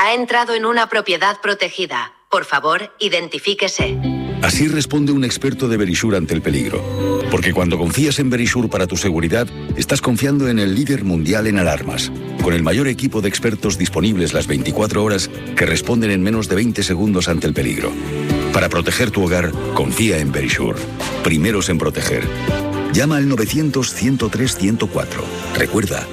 Ha entrado en una propiedad protegida. Por favor, identifíquese. Así responde un experto de Verisure ante el peligro. Porque cuando confías en Verisure para tu seguridad, estás confiando en el líder mundial en alarmas, con el mayor equipo de expertos disponibles las 24 horas que responden en menos de 20 segundos ante el peligro. Para proteger tu hogar, confía en Verisure. Primeros en proteger. Llama al 900-103-104. Recuerda,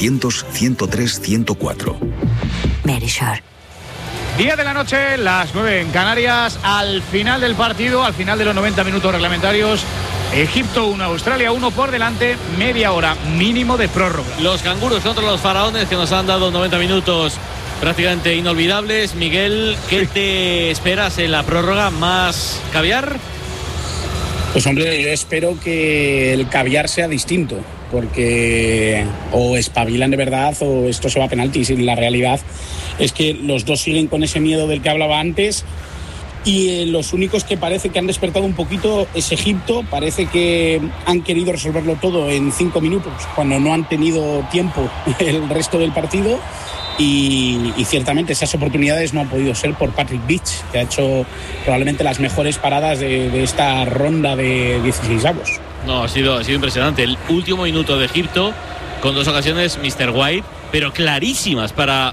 900-103-104. Verisure. 10 de la noche, las 9 en Canarias. Al final del partido, al final de los 90 minutos reglamentarios, Egipto 1, Australia 1 por delante, media hora mínimo de prórroga. Los canguros contra los faraones, que nos han dado 90 minutos prácticamente inolvidables. Miguel, ¿qué te esperas en la prórroga? ¿Más caviar? Pues hombre, yo espero que el caviar sea distinto, porque o espabilan de verdad o esto se va a penaltis, y la realidad es que los dos siguen con ese miedo del que hablaba antes, y los únicos que parece que han despertado un poquito es Egipto. Parece que han querido resolverlo todo en 5 minutos cuando no han tenido tiempo el resto del partido, y ciertamente esas oportunidades no han podido ser por Patrick Beach, que ha hecho probablemente las mejores paradas de esta ronda de 16avos. No, ha sido impresionante. El último minuto de Egipto, con 2 ocasiones Mr. White, pero clarísimas para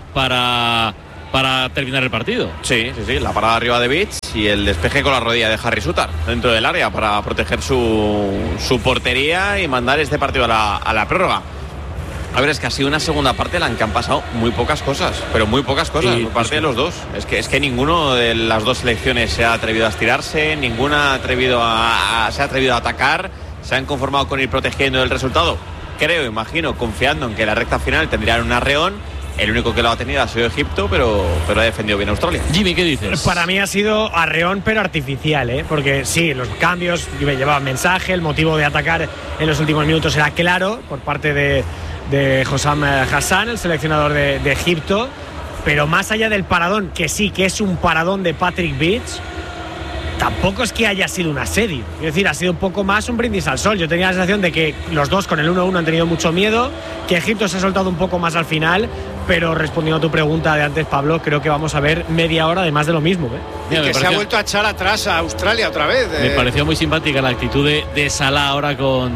terminar el partido. Sí, la parada arriba de Beach y el despeje con la rodilla de Harry Sutar dentro del área para proteger su portería y mandar este partido a la prórroga. A ver, es que ha sido una segunda parte en la que han pasado muy pocas cosas, pero muy pocas cosas por parte de los dos. Es que ninguno de las dos selecciones se ha atrevido a estirarse, ninguna se ha atrevido a atacar, se han conformado con ir protegiendo el resultado. Imagino, confiando en que la recta final tendrían un arreón. El único que lo ha tenido ha sido Egipto, pero ha defendido bien Australia. Jimmy, ¿qué dices? Para mí ha sido arreón, pero artificial, ¿eh? Porque sí, los cambios llevaban mensaje, el motivo de atacar en los últimos minutos era claro por parte de Hossam Hassan, el seleccionador de Egipto, pero más allá del paradón, que sí que es un paradón de Patrick Beach, tampoco es que haya sido un asedio. Es decir, ha sido un poco más un brindis al sol. Yo tenía la sensación de que los dos con el 1-1 han tenido mucho miedo, que Egipto se ha soltado un poco más al final, pero respondiendo a tu pregunta de antes, Pablo, creo que vamos a ver media hora de más de lo mismo, ¿eh? Y que se ha vuelto a echar atrás a Australia otra vez. Me pareció muy simpática la actitud de Salah ahora con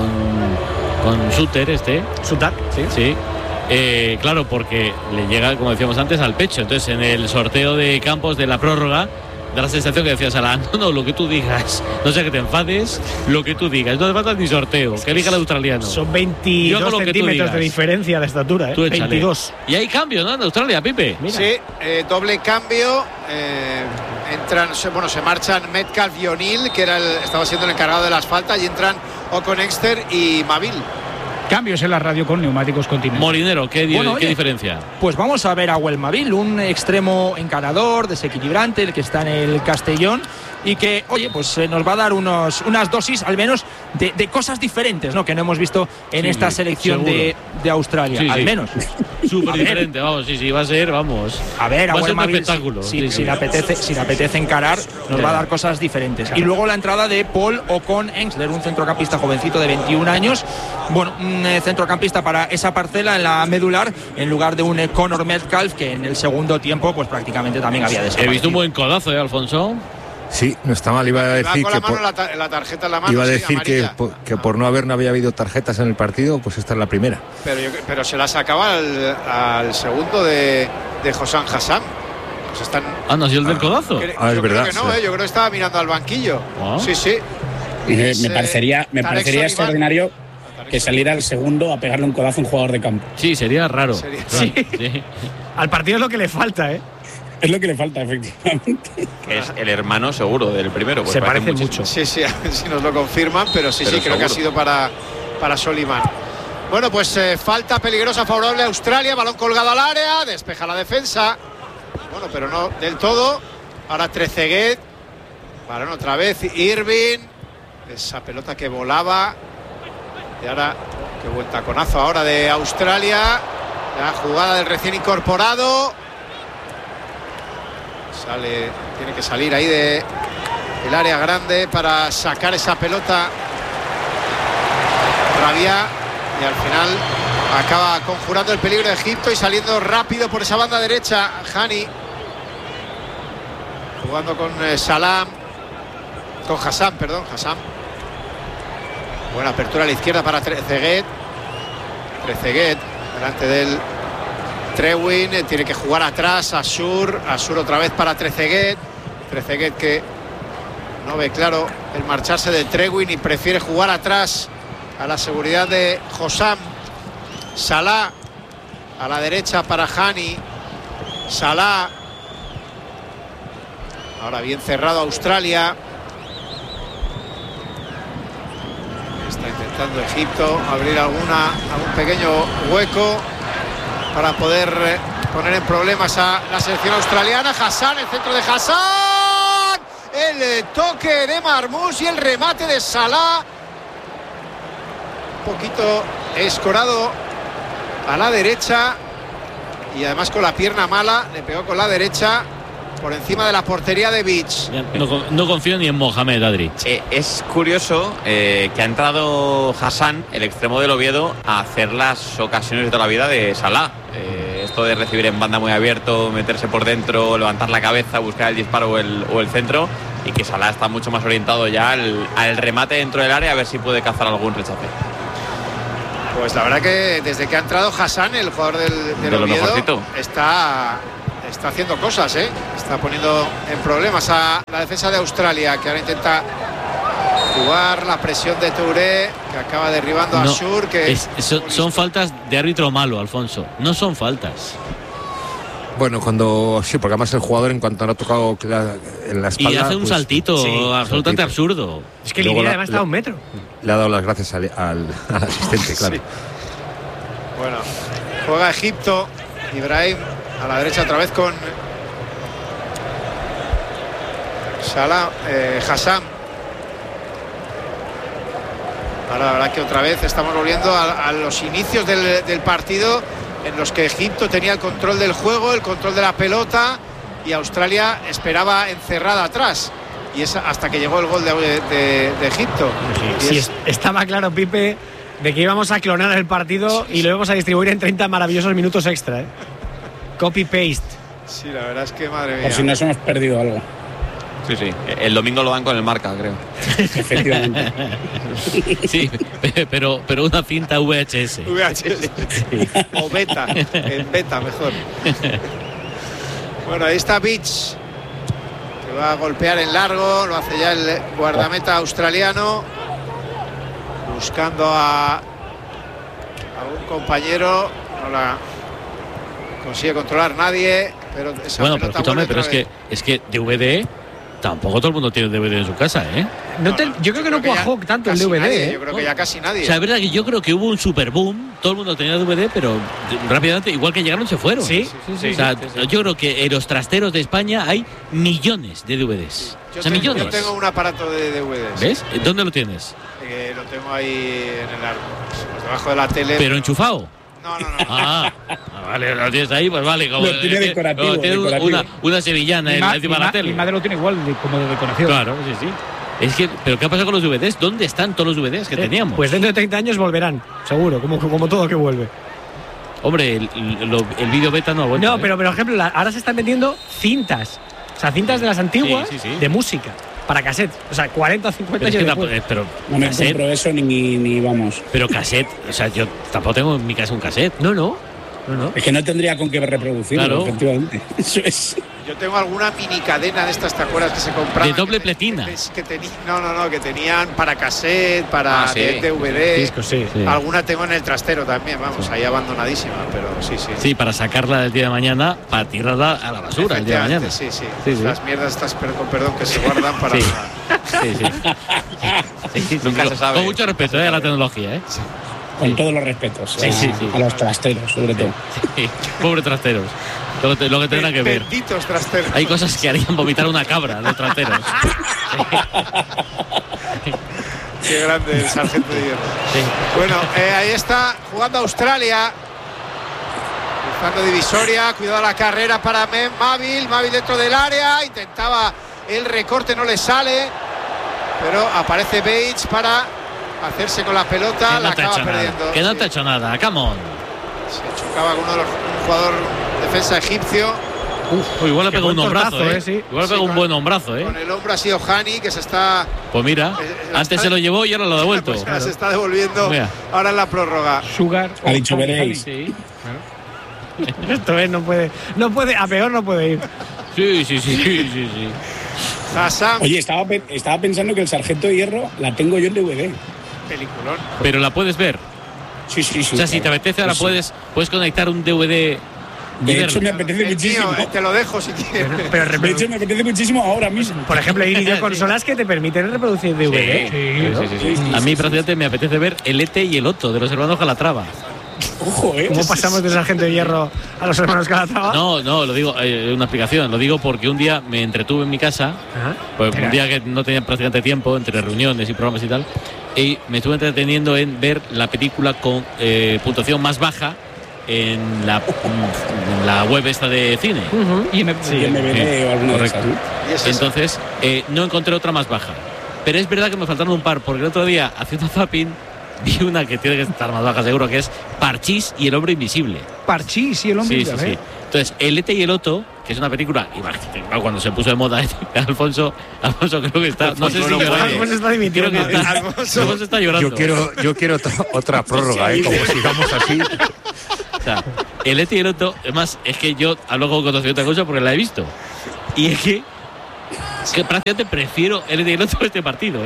Suter, Sutar, sí. Claro, porque le llega, como decíamos antes, al pecho. Entonces, en el sorteo de campos de la prórroga, da la sensación que decía Salah, no, lo que tú digas, no sé que te enfades, lo que tú digas, no te falta ni sorteo, que elija el australiano. Son 22 centímetros de diferencia de estatura, ¿eh? 22. Y hay cambio, ¿no? En Australia, Pipe. Mira. Sí, doble cambio. Se marchan Metcalf y O'Neill, que estaba siendo el encargado de las faltas, y entran O'Connexter y Mavil. Cambios en la radio con neumáticos Continental. Molinero, ¿qué diferencia? Pues vamos a ver a Mavil, un extremo encarador, desequilibrante, el que está en el Castellón, y que, pues nos va a dar unas dosis al menos de cosas diferentes, ¿no? Que no hemos visto en esta selección de Australia, al menos. Súper diferente, vamos, va a ser, vamos. A ver, va a ser un Mavil, espectáculo. Si le apetece encarar, nos va a dar cosas diferentes. Claro. Y luego la entrada de Paul O'Connexter, un centrocampista jovencito de 21 años. Bueno, un centrocampista para esa parcela en la medular, en lugar de un Connor Metcalf, que en el segundo tiempo pues prácticamente también había desaparecido. He visto un buen codazo, Alfonso. Sí, no está mal. Iba a decir la tarjeta en la mano. Iba a decir que por no había habido tarjetas en el partido, pues esta es la primera. Pero se la sacaba al segundo de Hossam Hassan. Pues están... ¿no ha sido el del codazo? Es verdad. Creo que no, yo creo que estaba mirando al banquillo. Sí. Y me parecería extraordinario que saliera el segundo a pegarle un codazo a un jugador de campo. Sí, sería raro. Sí. Al partido es lo que le falta, ¿eh? Es lo que le falta, efectivamente. Que es el hermano seguro del primero. Se parece mucho. Sí, a ver si nos lo confirman, pero sí, creo que ha sido para Soliman. Bueno, pues falta peligrosa favorable a Australia, balón colgado al área, despeja la defensa. Bueno, pero no del todo. Ahora Trezeguet, balón otra vez, Irving, esa pelota que volaba. Y ahora, qué buen taconazo ahora de Australia. La jugada del recién incorporado. Tiene que salir ahí del área grande para sacar esa pelota Rabia, y al final Acaba conjurando el peligro de Egipto y saliendo rápido por esa banda derecha. Hani jugando con Hassan. Buena apertura a la izquierda para Trezeguet. Delante del Trewin. Tiene que jugar atrás Asur otra vez para Trezeguet que no ve claro el marcharse de Trewin y prefiere jugar atrás a la seguridad de Hossam. Salah a la derecha para Hani. Salah. Ahora bien cerrado Australia. Está intentando Egipto abrir algún pequeño hueco para poder poner en problemas a la selección australiana. Hassan, el centro de Hassan. El toque de Marmoush y el remate de Salah. Un poquito escorado a la derecha y además con la pierna mala. Le pegó con la derecha por encima de la portería de Beach. No confío ni en Mohamed, Adri. Es curioso que ha entrado Hassan, el extremo del Oviedo, a hacer las ocasiones de toda la vida de Salah. Esto de recibir en banda muy abierto, meterse por dentro, levantar la cabeza, buscar el disparo o el centro, y que Salah está mucho más orientado ya al remate dentro del área, a ver si puede cazar algún rechace. Pues la verdad que desde que ha entrado Hassan, el jugador del Oviedo, está haciendo cosas, está poniendo en problemas a la defensa de Australia, que ahora intenta jugar la presión de Touré, que acaba derribando a Asur. Son faltas de árbitro malo, Alfonso. No son faltas. Bueno, sí, porque además el jugador, en cuanto no ha tocado en la espalda, y hace un saltito absolutamente absurdo. Es que Linier además está a un metro. Le ha dado las gracias al asistente, claro. Sí. Bueno, juega Egipto. Ibrahim a la derecha otra vez con Hassan. Ahora la verdad que otra vez estamos volviendo a los inicios del partido, en los que Egipto tenía el control del juego, el control de la pelota, y Australia esperaba encerrada atrás. Y es hasta que llegó el gol de Egipto. Sí, estaba claro, Pipe, de que íbamos a clonar el partido y lo íbamos a distribuir en 30 maravillosos minutos extra. Copy-paste. Sí, la verdad es que, madre mía. Por si nos hemos perdido algo. Sí. El domingo lo dan con el Marca, creo. Efectivamente. Sí, pero una cinta VHS. Sí. O beta. En beta, mejor. Bueno, ahí está Beach, que va a golpear en largo. Lo hace ya el guardameta australiano, buscando a algún compañero. No la consigue controlar nadie, pero esa bueno, pero escúchame, pero es que DVD tampoco todo el mundo tiene DVD en su casa, yo creo que no cuajó tanto el DVD. Nadie, yo creo que ya casi nadie. O sea, es verdad que yo creo que hubo un super boom, todo el mundo tenía DVD, pero rápidamente, igual que llegaron, se fueron. Sí. O sea, yo creo que en los trasteros de España hay millones de DVDs. Millones. Yo tengo un aparato de DVDs. ¿Ves? ¿Dónde lo tienes? Lo tengo ahí en el arco, debajo de la tele. ¿Pero enchufado? No. Vale, lo tienes ahí, pues vale. Como, lo tiene decorativo. Tiene una sevillana encima de la tele. Mi madre lo tiene igual, como de decoración. Claro, sí. Es que, ¿pero qué ha pasado con los DVDs? ¿Dónde están todos los DVDs que teníamos? Pues dentro de 30 años volverán, seguro, como todo que vuelve. Hombre, el vídeo beta no ha vuelto. No, pero por ejemplo, ahora se están vendiendo cintas. O sea, cintas de las antiguas, de música, para cassette. O sea, 40 o 50 años después. Pero no me compro eso ni vamos. Pero cassette, o sea, yo tampoco tengo en mi casa un cassette. No. Es que no tendría con qué reproducirlo, claro. Efectivamente. Eso es. Yo tengo alguna mini cadena de estas, ¿te acuerdas? Que se compraban. De doble pletina. Que tenían para cassette, para DVD. Discos, sí. Alguna tengo en el trastero también, vamos, ahí abandonadísima, pero sí. Sí, para sacarla del día de mañana, para tirarla a la basura el día de mañana. Sí. Las mierdas estas, con perdón, que se guardan para... Sí. Nunca se sabe. Con mucho respeto a la tecnología, Con todos los respetos. A los trasteros, sobre todo. Sí. Pobre trasteros. Lo que tendrán que ver. Benditos trasteros. Hay cosas que harían vomitar una cabra, los trasteros. Qué grande el sargento de hierro. Sí. Bueno, ahí está jugando Australia. Cruzando divisoria. Cuidado la carrera para Mavil dentro del área. Intentaba el recorte, no le sale. Pero aparece Bates para hacerse con la pelota. La acaba perdiendo. Que no te ha hecho nada. Come on. Se chocaba con un jugador defensa egipcio. Igual le pegó un hombrazo, sí. Igual le pegó un buen hombrazo, Con el hombro ha sido Hani, que se está... Pues mira, antes se lo llevó y ahora lo ha devuelto. Pues se está devolviendo ahora en la prórroga. Sugar. Ha dicho veréis. Sí. Esto es, no puede, a peor no puede ir. Sí. Hassan. Oye, estaba pensando que el Sargento de Hierro la tengo yo en DVD. Peliculón. Pero la puedes ver. Sí. O sea, si te apetece, ahora puedes conectar un DVD. De hecho, me apetece muchísimo. Te lo dejo si quieres. De hecho, me apetece muchísimo ahora mismo. Por ejemplo, hay videoconsolas que te permiten reproducir DVD. Sí. A mí, prácticamente, me apetece ver el Ete y el Otto de los hermanos Calatrava. Ojo, ¿Cómo pasamos de Sargento de Hierro a los hermanos Calatrava? No, lo digo, una explicación. Lo digo porque un día me entretuve en mi casa, pues un día que no tenía prácticamente tiempo, entre reuniones y programas y tal, y me estuve entreteniendo en ver la película con puntuación más baja en la web esta de cine. IMDb o alguna de esas, ¿no? Entonces, no encontré otra más baja. Pero es verdad que me faltaron un par, porque el otro día, haciendo zapping, vi una que tiene que estar más baja seguro, que es Parchís y el hombre invisible. Parchís y el hombre invisible. Sí. Entonces, el Ete y el Otto, que es una película, cuando se puso de moda, Alfonso creo que está, no sé si Alfonso está dimitiendo. Creo que Alfonso está llorando. Yo quiero otra prórroga, como sigamos así. O sea, el Ete y el Otto, además, es que yo hablo con conocimiento de cosa porque la he visto. Y es que prácticamente prefiero el Ete y el Otto a este partido,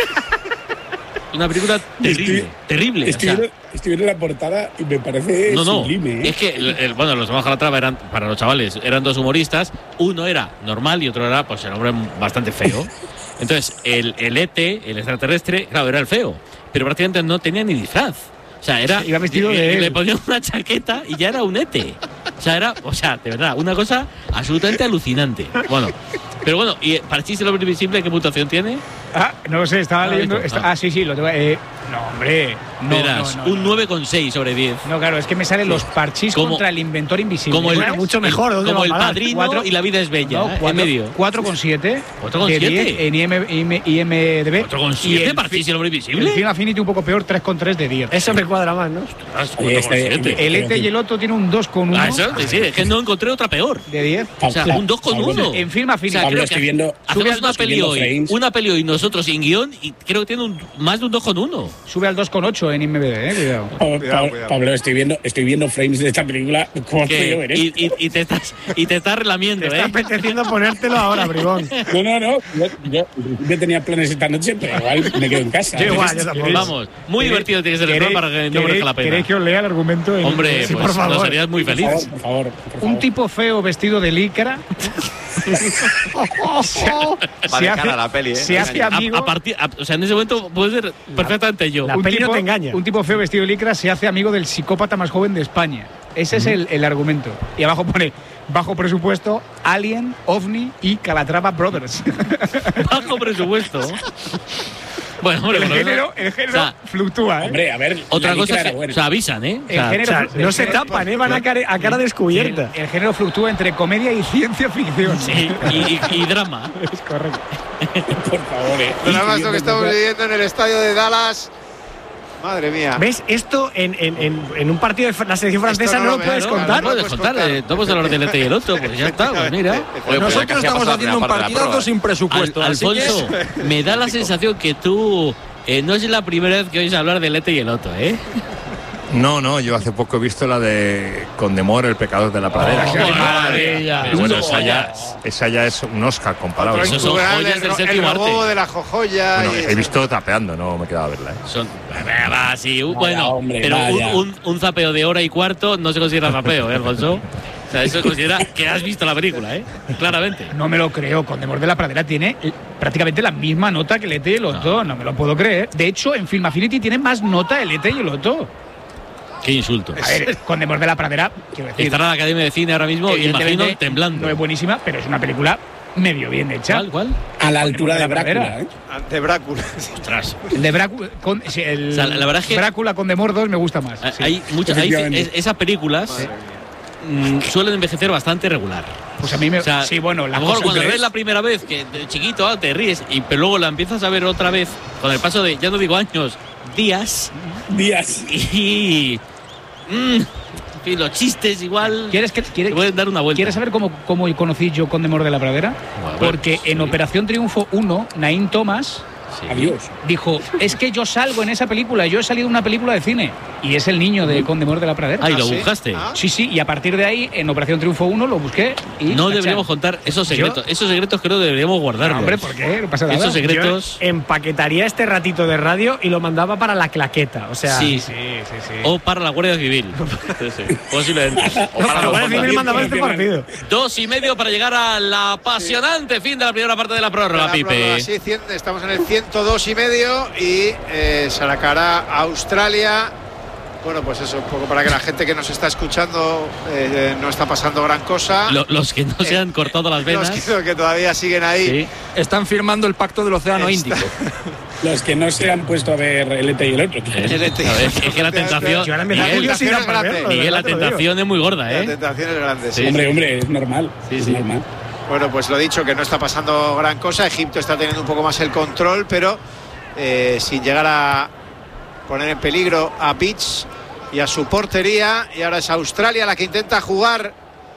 Una película terrible. Estoy viendo la portada y me parece sublime. Es que, los hermanos Calatrava eran, para los chavales, eran dos humoristas. Uno era normal y otro era, pues, el hombre bastante feo. Entonces, el Ete, el extraterrestre, claro, era el feo. Pero prácticamente no tenía ni disfraz. O sea, iba vestido de le ponían una chaqueta y ya era un Ete. O sea, de verdad, una cosa absolutamente alucinante. Pero bueno, ¿y Parchís el hombre invisible qué puntuación tiene? No lo sé, estaba leyendo. Sí, lo tengo. No, hombre. Verás, un 9,6 sobre 10. No, claro, es que me salen los Parchís contra el inventor invisible. Como mucho mejor. Como el Padrino y La vida es bella. En medio. 4,7. 4,7. En IMDb. 4,7 Parchís y el hombre invisible. El Film Affinity un poco peor, 3,3 de 10. Eso me cuadra más, ¿no? El Ete y el Otto tiene un 2,1. Eso, sí, es que no encontré otra peor. De 10. O sea, un 2,1. En Film Affinity. Pablo, estoy viendo. Hacemos una peli hoy nosotros sin guión y creo que tiene más de un 2,1. Sube al 2,8 en IMDb, cuidado. Pablo, estoy viendo frames de esta película. ¿Cómo puedo ver esto? Y te estás relamiendo, Te está apeteciendo ponértelo ahora, bribón. No. Yo tenía planes esta noche, pero igual me quedo en casa. Yo tampoco. Vamos, muy divertido tiene que ser el plan para que no merezca la pena. ¿Queréis que os lea el argumento? Hombre, sí, pues por favor. nos serías muy feliz. Por favor. Un tipo feo vestido de licra se hace amigo. O sea, en ese momento puede ser perfectamente yo. La peli no te engaña. Un tipo feo vestido de licra se hace amigo del psicópata más joven de España. Ese es el argumento. Y abajo pone bajo presupuesto, Alien, OVNI y Calatrava Brothers. Bajo presupuesto. Bueno, hombre, el género fluctúa, Hombre, a ver, otra cosa es que, o sea, avisan, El género, no se tapan, van a cara descubierta. El género fluctúa entre comedia y ciencia ficción. Sí, y drama. Es correcto. Por favor, Nada más lo que estamos viviendo en el estadio de Dallas. Madre mía. ¿Ves? Esto en un partido de la selección francesa no lo puedes contar. No puedes contar. Vamos a hablar del Ete y el Otto, pues ya está, pues mira. Nosotros estamos haciendo un partidazo sin presupuesto. Alfonso, me da la sensación que tú no es la primera vez que oyes hablar del Ete y el Otto, ¿eh? No, yo hace poco he visto la de Condemor, el pecador de la pradera. ¡Maravilla! Bueno, esa ya es un Oscar comparable. Eso son joyas del séptimo arte. El de la jojoya. Bueno, he visto tapeando, no me he quedado a verla. Un zapeo de hora y cuarto no se considera zapeo, Alfonso? O sea, eso considera que has visto la película, claramente. No me lo creo. Condemor de la Pradera tiene prácticamente la misma nota que el Ete y el Otto. No me lo puedo creer. De hecho, en Film Affinity tiene más nota el Ete y el Otto. Qué insulto. A ver, Condemor de la Pradera, quiero decir, estará en la Academia de Cine ahora mismo, imagino, temblando. No es buenísima, pero es una película medio bien hecha. ¿Cuál? A la altura de Brácula, De Brácula. Ostras. El de Brácula, la verdad es que Brácula Condemor 2 me gusta más. Hay muchas, esas películas suelen envejecer bastante regular. Pues a mí me... sí, bueno, a lo mejor cuando ves la primera vez, que de chiquito te ríes, pero luego la empiezas a ver otra vez, con el paso de, ya no digo años, días. Y en fin, los chistes igual. ¿Quieres pueden dar una vuelta? ¿Quieres saber cómo conocí yo Condemor de la Pradera? Bueno, porque sí. en Operación Triunfo 1, Naín Thomas dijo, es que yo salgo en esa película, yo he salido en una película de cine. Y es el niño de Condemor de la Pradera. Ah, ¿y lo buscaste? Sí, y a partir de ahí, en Operación Triunfo 1 lo busqué y... No deberíamos contar esos secretos. Esos secretos creo que deberíamos guardarlos. No, hombre, ¿por qué? No pasa nada. Esos secretos... Yo empaquetaría este ratito de radio y lo mandaba para la claqueta, o sea... Sí. O para la Guardia Civil. Sí. Posiblemente. O para la Guardia Civil mandaba este partido. 2:30 para llegar al apasionante fin de la primera parte de la prórroga, Pipe. Sí, estamos en el 102,5 y Sacará Australia. Bueno, pues eso, un poco para que la gente que nos está escuchando no está pasando gran cosa. Los que no se han cortado las venas. Los que todavía siguen ahí. Sí. Están firmando el pacto del Océano Índico. Los que no se han puesto a ver el ET y el otro. Es que la tentación... Miguel, la tentación es muy gorda, ¿eh? La tentación es grande, sí. Hombre, es normal. Es normal. Bueno, pues lo dicho, que no está pasando gran cosa. Egipto está teniendo un poco más el control, pero sin llegar a poner en peligro a Beach y a su portería. Y ahora es Australia la que intenta jugar.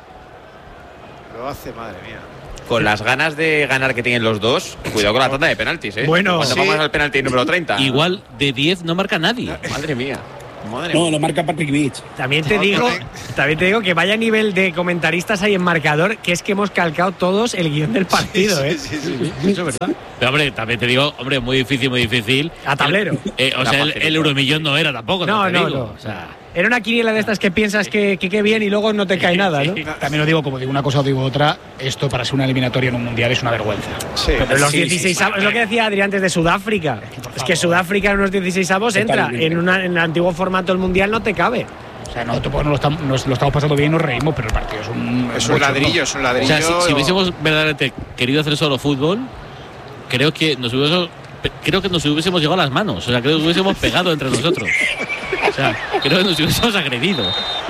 Lo hace, madre mía. Con las ganas de ganar que tienen los dos, cuidado con la tanda de penaltis, ¿eh? Bueno, cuando vamos al penalti número 30. Igual de 10 no marca nadie. Madre mía. No, lo marca Patrick Beach. También te digo que vaya nivel de comentaristas hay en marcador, que es que hemos calcado todos el guión del partido, Sí, eso es verdad. Pero hombre, también te digo, hombre, muy difícil. A tablero. O sea, el Euromillón no era tampoco. No. O sea, era una quiniela de estas que piensas que bien y luego no te cae nada, ¿no? También lo digo, como digo una cosa o digo otra, esto para ser una eliminatoria en un mundial es una vergüenza. Pero los 16avos, es lo que decía Adrián antes de Sudáfrica. Es que Sudáfrica en unos 16avos entra, en el antiguo formato del mundial no te cabe. O sea, nosotros nos lo estamos pasando bien, nos reímos, pero el partido es un ladrillo, es un ladrillo. O sea, si hubiésemos verdaderamente querido hacer solo fútbol, creo que nos hubiésemos llegado a las manos. O sea, creo que nos hubiésemos pegado entre nosotros. O sea, creo que nos hubiésemos agredido.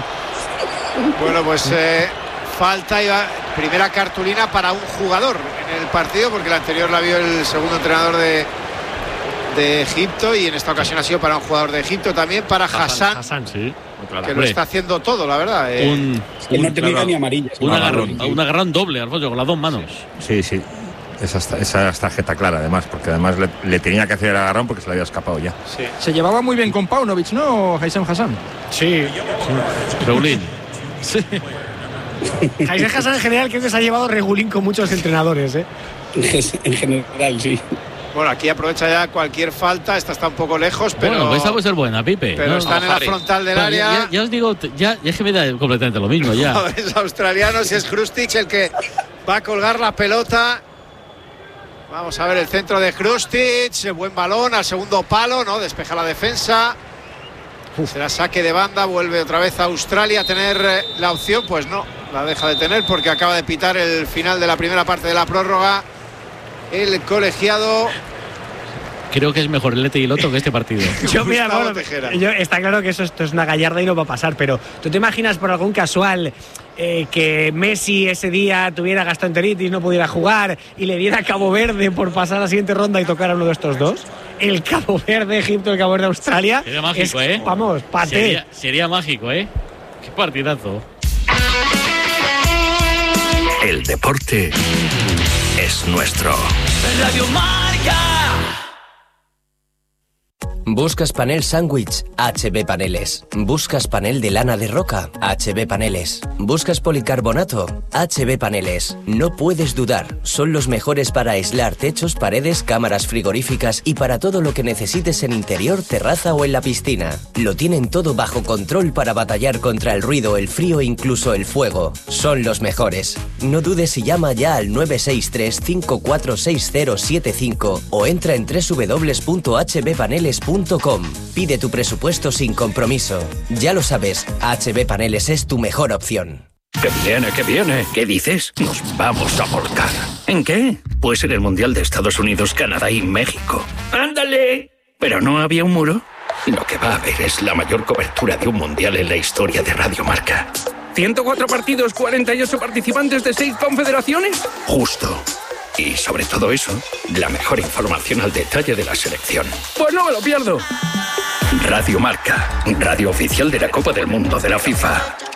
Bueno, pues falta y primera cartulina para un jugador en el partido, porque la anterior la vio el segundo entrenador de Egipto, y en esta ocasión ha sido para un jugador de Egipto también, para Hassan, sí, claro, que lo está haciendo todo, la verdad. No tenía ni amarillas. Un agarrón doble, Alfonso, con las dos manos. Sí. Esa es tarjeta clara, además, porque además le tenía que hacer el agarrón porque se le había escapado ya. Sí. Se llevaba muy bien con Paunovic, ¿no, Haitham Hassan? Sí. Regulín. Sí. Haitham Hassan en general creo que se ha llevado regulín con muchos entrenadores, ¿eh? En general, sí. Bueno, aquí aprovecha ya cualquier falta. Esta está un poco lejos, pero... Bueno, esta puede ser buena, Pipe. Pero está en la frontal del área. Ya os digo, ya es que me da completamente lo mismo, ya. No, es australiano, si es Krustic el que va a colgar la pelota. Vamos a ver el centro de Krustic. Buen balón al segundo palo, ¿no? Despeja la defensa. Será saque de banda. Vuelve otra vez a Australia a tener la opción. Pues no, la deja de tener porque acaba de pitar el final de la primera parte de la prórroga. El colegiado. Creo que es mejor el ET y el otro que este partido. Está claro que esto es una gallarda y no va a pasar, pero ¿tú te imaginas por algún casual que Messi ese día tuviera gastroenteritis, no pudiera jugar y le diera Cabo Verde por pasar a la siguiente ronda y tocar a uno de estos dos? El Cabo Verde Egipto, el Cabo Verde Australia. Sería mágico, Vamos, paté. Sería mágico, Qué partidazo. El deporte es nuestro. Radio Marca. ¿Buscas panel sándwich? HB Paneles. ¿Buscas panel de lana de roca? HB Paneles. ¿Buscas policarbonato? HB Paneles. No puedes dudar, son los mejores para aislar techos, paredes, cámaras frigoríficas y para todo lo que necesites en interior, terraza o en la piscina. Lo tienen todo bajo control para batallar contra el ruido, el frío e incluso el fuego. Son los mejores. No dudes y llama ya al 963-546075 o entra en www.hbpaneles.com. Pide tu presupuesto sin compromiso. Ya lo sabes, HB Paneles es tu mejor opción. ¡Que viene, que viene! ¿Qué dices? Nos vamos a volcar. ¿En qué? Pues en el Mundial de Estados Unidos, Canadá y México. ¡Ándale! ¿Pero no había un muro? Lo que va a haber es la mayor cobertura de un Mundial en la historia de Radio Marca. 104 partidos, 48 participantes de 6 confederaciones. Justo. Y sobre todo eso, la mejor información al detalle de la selección. Pues no me lo pierdo. Radio Marca, radio oficial de la Copa del Mundo de la FIFA.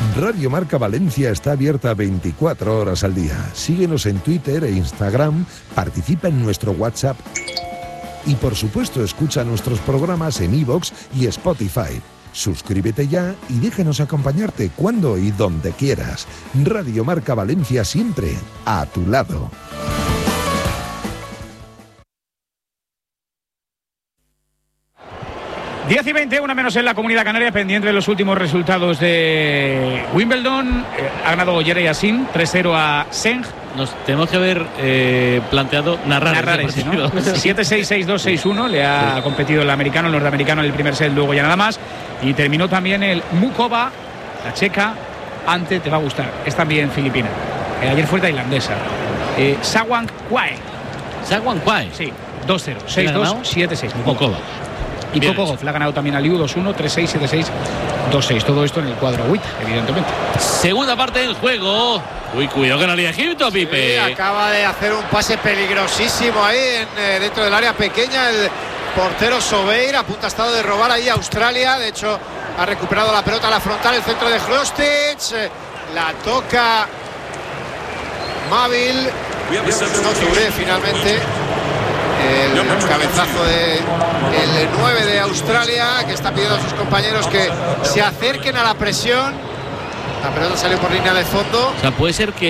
Radio Marca Valencia está abierta 24 horas al día. Síguenos en Twitter e Instagram, participa en nuestro WhatsApp y por supuesto escucha nuestros programas en iVoox y Spotify. Suscríbete ya y déjanos acompañarte cuando y donde quieras. Radio Marca Valencia, siempre a tu lado. Diez y 20, una menos en la Comunidad Canaria, pendiente de los últimos resultados de Wimbledon. Ha ganado Jerry Yassin 3-0 a Seng. Nos tenemos que haber planteado narrar ese, ¿no? 7-6, 6-2, 6-1. Le ha competido el americano, el norteamericano en el primer set, luego ya nada más. Y terminó también el Mukova, la checa. Ante, te va a gustar, es también filipina. Ayer fue tailandesa. Sawang Kwae. Sawang Kwae. Sí, 2-0, 6-2, 7-6. Mukova. Y Coco Gauff le ha ganado también a Liu 2-1, 3-6, 7-6, 2-6. Todo esto en el cuadro agüita, evidentemente. Segunda parte del juego. Uy, cuidado con la línea de Egipto, Pipe. Sí, acaba de hacer un pase peligrosísimo ahí dentro del área pequeña. El portero Sobeir a punto ha estado de robar ahí a Australia. De hecho, ha recuperado la pelota a la frontal, el centro de Hrostic. La toca Mabil. No Touré finalmente. El cabezazo del 9 de Australia, que está pidiendo a sus compañeros que se acerquen a la presión. La pelota salió por línea de fondo. O sea, puede ser que